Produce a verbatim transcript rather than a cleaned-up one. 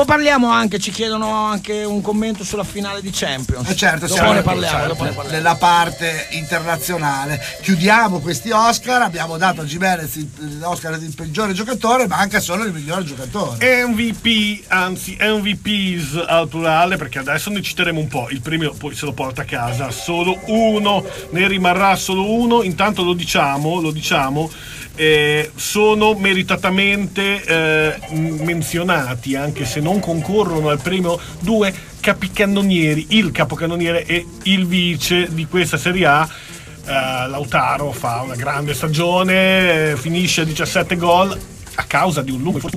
Parliamo anche, ci chiedono anche un commento sulla finale di Champions. Eh certo, dopo siamo ne parliamo, certo, dopo ne parliamo. nella parte internazionale. Chiudiamo questi Oscar, abbiamo dato a Gimenez l'Oscar di peggiore giocatore, ma anche solo il miglior giocatore. M V P, anzi M V Ps al plurale, perché adesso ne citeremo un po'. Il premio poi se lo porta a casa solo uno, ne rimarrà solo uno. Intanto lo diciamo, lo diciamo. Eh, sono meritatamente eh, menzionati, anche se non concorrono al premio, due capicannonieri, il capocannoniere e il vice di questa Serie A. eh, Lautaro fa una grande stagione, eh, finisce a diciassette gol a causa di un lungo infortunio